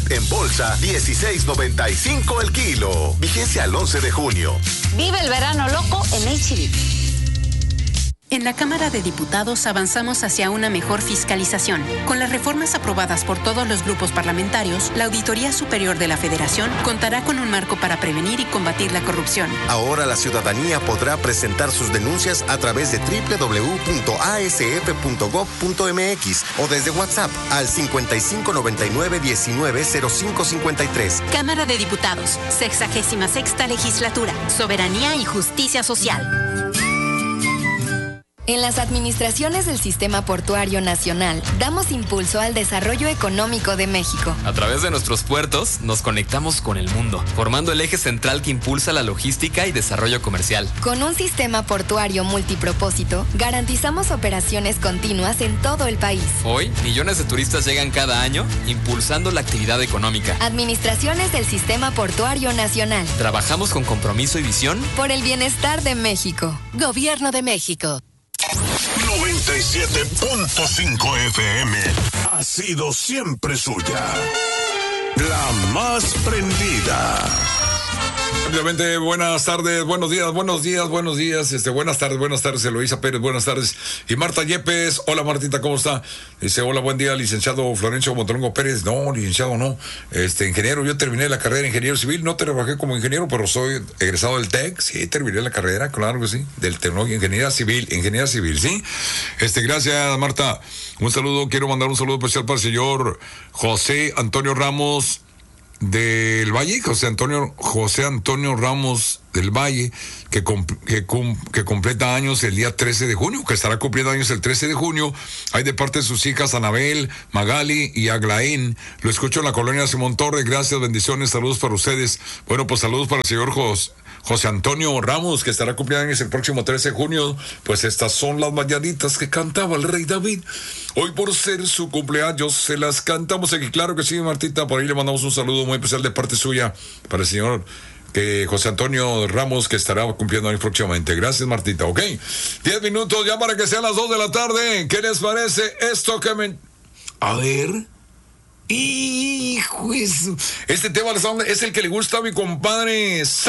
en bolsa 16.95 el kilo. Vigencia al 11 de junio. Vive el verano loco en H-E-B. En la Cámara de Diputados avanzamos hacia una mejor fiscalización. Con las reformas aprobadas por todos los grupos parlamentarios, la Auditoría Superior de la Federación contará con un marco para prevenir y combatir la corrupción. Ahora la ciudadanía podrá presentar sus denuncias a través de www.asf.gov.mx o desde WhatsApp al 5599-190553. Cámara de Diputados, 66ª Legislatura, Soberanía y Justicia Social. En las administraciones del Sistema Portuario Nacional, damos impulso al desarrollo económico de México. A través de nuestros puertos, nos conectamos con el mundo, formando el eje central que impulsa la logística y desarrollo comercial. Con un sistema portuario multipropósito, garantizamos operaciones continuas en todo el país. Hoy, millones de turistas llegan cada año, impulsando la actividad económica. Administraciones del Sistema Portuario Nacional. Trabajamos con compromiso y visión por el bienestar de México. Gobierno de México. 97.5 FM ha sido siempre suya. La más prendida. Obviamente, buenas tardes, buenos días. Buenas tardes, Eloísa Pérez, buenas tardes. Y Marta Yepes, hola Martita, ¿cómo está? Dice, hola, buen día, licenciado Florencio Montelongo Pérez. No, licenciado, no. Ingeniero, yo terminé la carrera de ingeniero civil, no trabajé como ingeniero, pero soy egresado del TEC, sí, terminé la carrera, claro que sí, del Tecnológico, ingeniería civil, ¿sí? Gracias, Marta. Un saludo, quiero mandar un saludo especial para el señor José Antonio Ramos del Valle, José Antonio Ramos del Valle, que completa años el día 13 de junio, que estará cumpliendo años el 13 de junio. Hay de parte de sus hijas Anabel, Magali y Aglaén. Lo escucho en la colonia Simón Torres. Gracias, bendiciones, saludos para ustedes. Bueno, pues saludos para el señor José Antonio Ramos, que estará cumpliendo años el próximo 13 de junio. Pues estas son las mañanitas que cantaba el rey David. Hoy, por ser su cumpleaños, se las cantamos aquí. Claro que sí, Martita, por ahí le mandamos un saludo muy especial de parte suya para el señor José Antonio Ramos, que estará cumpliendo años próximamente. Gracias, Martita, ¿ok? 10 minutos ya para que sean las 2 de la tarde. ¿Qué les parece esto que me... A ver... Hijo, este tema es el que le gusta a mi compadre